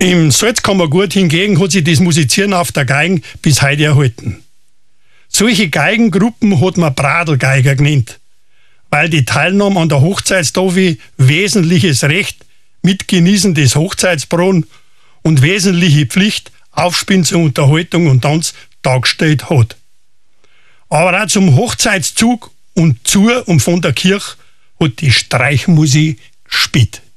Im Salzkammergut hingegen hat sich das Musizieren auf der Geigen bis heute erhalten. Solche Geigengruppen hat man Bradelgeiger genannt, weil die Teilnahme an der Hochzeitstafel wesentliches Recht mit Genießen des Hochzeitsbron und wesentliche Pflicht Aufspielen zur Unterhaltung und Tanz dargestellt hat. Aber auch zum Hochzeitszug und zu und von der Kirche hat die Streichmusik gespielt.